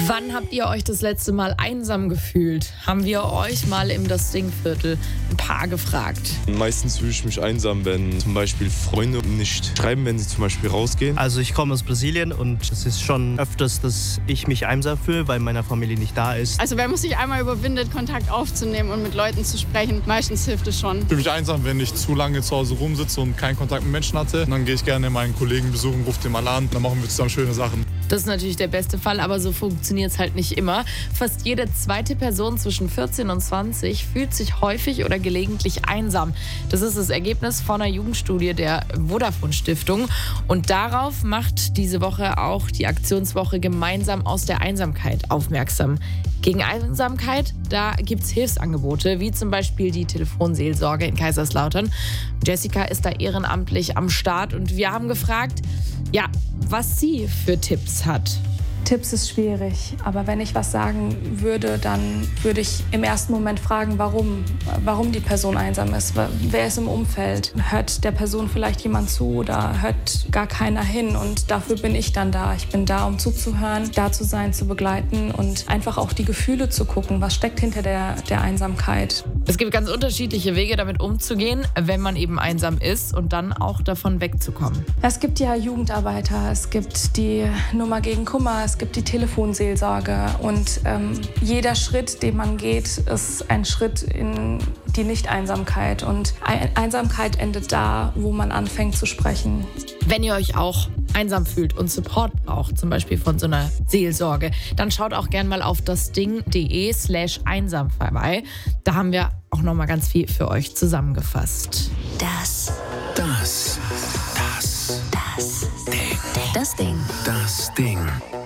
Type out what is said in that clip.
Wann habt ihr euch das letzte Mal einsam gefühlt? Haben wir euch mal im Das Ding-Viertel ein paar gefragt. Meistens fühle ich mich einsam, wenn zum Beispiel Freunde nicht schreiben, wenn sie zum Beispiel rausgehen. Also ich komme aus Brasilien und es ist schon öfters, dass ich mich einsam fühle, weil meine Familie nicht da ist. Also wer muss sich einmal überwindet, Kontakt aufzunehmen und mit Leuten zu sprechen, meistens hilft es schon. Ich fühle mich einsam, wenn ich zu lange zu Hause rumsitze und keinen Kontakt mit Menschen hatte. Und dann gehe ich gerne meinen Kollegen besuchen, rufe den mal an, dann machen wir zusammen schöne Sachen. Das ist natürlich der beste Fall, aber so funktioniert es halt nicht immer. Fast jede zweite Person zwischen 14 und 20 fühlt sich häufig oder gelegentlich einsam. Das ist das Ergebnis von einer Jugendstudie der Vodafone Stiftung. Und darauf macht diese Woche auch die Aktionswoche Gemeinsam aus der Einsamkeit aufmerksam. Gegen Einsamkeit, da gibt es Hilfsangebote, wie zum Beispiel die Telefonseelsorge in Kaiserslautern. Jessica ist da ehrenamtlich am Start und wir haben gefragt, ja, was sie für Tipps hat. Tipps ist schwierig, aber wenn ich was sagen würde, dann würde ich im ersten Moment fragen, warum die Person einsam ist. Wer ist im Umfeld? Hört der Person vielleicht jemand zu oder hört gar keiner hin? Und dafür bin ich dann da. Ich bin da, um zuzuhören, da zu sein, zu begleiten und einfach auch die Gefühle zu gucken, was steckt hinter der Einsamkeit. Es gibt ganz unterschiedliche Wege, damit umzugehen, wenn man eben einsam ist und dann auch davon wegzukommen. Es gibt ja Jugendarbeiter, es gibt die Nummer gegen Kummer, es gibt die Telefonseelsorge und jeder Schritt, den man geht, ist ein Schritt in die Nicht-Einsamkeit und Einsamkeit endet da, wo man anfängt zu sprechen. Wenn ihr euch auch einsam fühlt und Support braucht, zum Beispiel von so einer Seelsorge, dann schaut auch gern mal auf dasding.de/einsam vorbei. Da haben wir auch noch mal ganz viel für euch zusammengefasst. Das Ding. Das Ding.